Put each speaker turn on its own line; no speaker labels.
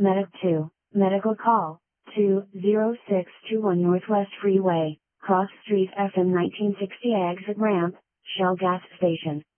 Medic 2, medical call, 20621 Northwest Freeway, Cross Street FM 1960 exit ramp, Shell gas station.